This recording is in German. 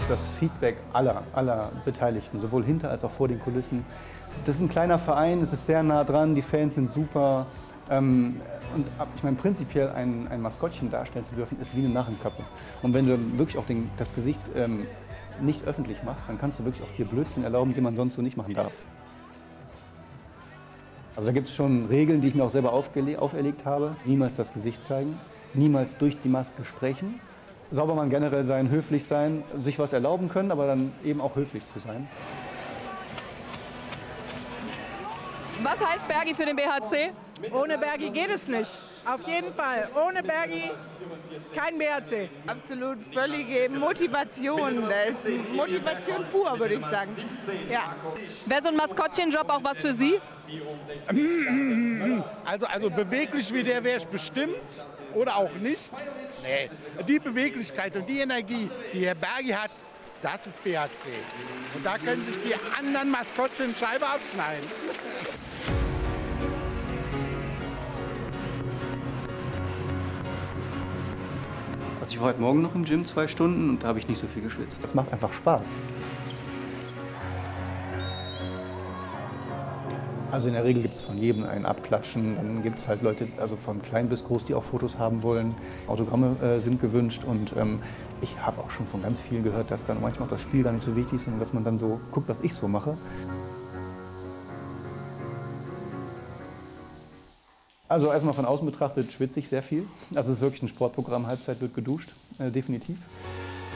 das Feedback aller Beteiligten, sowohl hinter als auch vor den Kulissen. Das ist ein kleiner Verein, es ist sehr nah dran, die Fans sind super. Und ich meine, prinzipiell ein Maskottchen darstellen zu dürfen, ist wie eine Narrenkappe. Und wenn du wirklich auch das Gesicht nicht öffentlich machst, dann kannst du wirklich auch dir Blödsinn erlauben, den man sonst so nicht machen darf. Also da gibt es schon Regeln, die ich mir auch selber auferlegt habe. Niemals das Gesicht zeigen, niemals durch die Maske sprechen. Saubermann generell sein, höflich sein, sich was erlauben können, aber dann eben auch höflich zu sein. Was heißt Bergi für den BHC? Ohne Bergi geht es nicht. Auf jeden Fall. Ohne Bergi kein BHC. Absolut völlige Motivation. Das ist Motivation pur, würde ich sagen. Ja. Wäre so ein Maskottchenjob auch was für Sie? Also beweglich wie der wäre ich bestimmt oder auch nicht. Nee. Die Beweglichkeit und die Energie, die Herr Bergi hat, das ist BHC. Und da können sich die anderen Maskottchen Scheibe abschneiden. Also ich war heute Morgen noch im Gym 2 Stunden und da habe ich nicht so viel geschwitzt. Das macht einfach Spaß. Also in der Regel gibt es von jedem ein Abklatschen. Dann gibt es halt Leute, also von klein bis groß, die auch Fotos haben wollen. Autogramme sind gewünscht und ich habe auch schon von ganz vielen gehört, dass dann manchmal auch das Spiel gar nicht so wichtig ist, sondern dass man dann so guckt, was ich so mache. Also erstmal von außen betrachtet schwitze ich sehr viel. Also es ist wirklich ein Sportprogramm, Halbzeit wird geduscht, definitiv.